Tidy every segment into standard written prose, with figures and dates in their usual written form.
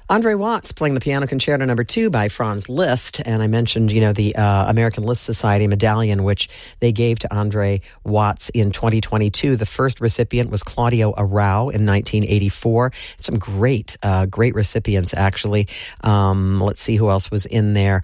Andre Watts playing the Piano Concerto No. 2 by Franz Liszt. And I mentioned, the American Liszt Society medallion, which they gave to Andre Watts in 2022. The first recipient was Claudio Arrau in 1984. Some great recipients, actually. Let's see who else was in there.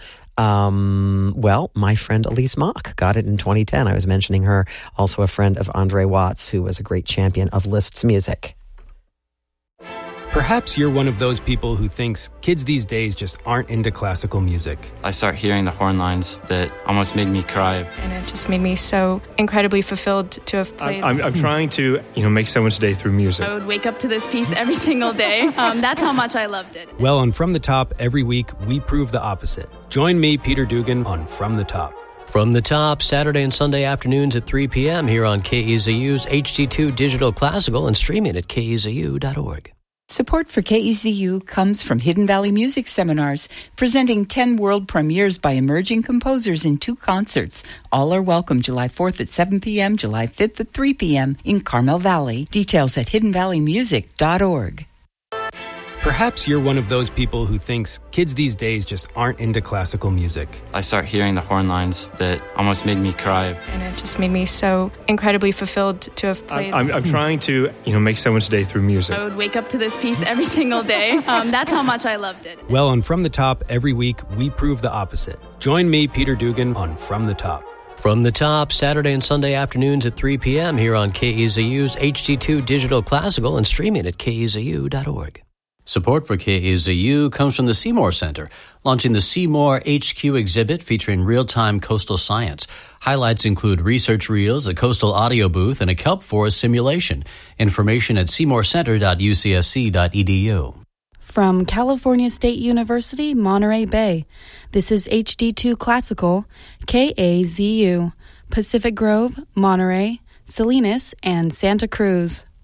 My friend Elise Mock got it in 2010. I was mentioning her, also a friend of Andre Watts, who was a great champion of Liszt's music. Perhaps you're one of those people who thinks kids these days just aren't into classical music. I started hearing the horn lines that almost made me cry. And it just made me so incredibly fulfilled to have played. I'm trying to, make someone's day through music. I would wake up to this piece every single day. That's how much I loved it. Well, on From the Top, every week, we prove the opposite. Join me, Peter Dugan, on From the Top. From the Top, Saturday and Sunday afternoons at 3 p.m. here on KEZU's HD2 Digital Classical and streaming at kezu.org. Support for KEZU comes from Hidden Valley Music Seminars, presenting 10 world premieres by emerging composers in 2 concerts. All are welcome July 4th at 7 p.m., July 5th at 3 p.m. in Carmel Valley. Details at hiddenvalleymusic.org. Perhaps you're one of those people who thinks kids these days just aren't into classical music. I started hearing the horn lines that almost made me cry. And it just made me so incredibly fulfilled to have played. I'm trying to, make someone's day through music. I would wake up to this piece every single day. That's how much I loved it. Well, on From the Top, every week, we prove the opposite. Join me, Peter Dugan, on From the Top. From the Top, Saturday and Sunday afternoons at 3 p.m. here on KEZU's HD2 Digital Classical and streaming at kezu.org. Support for KEZU comes from the Seymour Center, launching the Seymour HQ exhibit featuring real-time coastal science. Highlights include research reels, a coastal audio booth, and a kelp forest simulation. Information at seymourcenter.ucsc.edu. From California State University, Monterey Bay, this is HD2 Classical, KAZU, Pacific Grove, Monterey, Salinas, and Santa Cruz.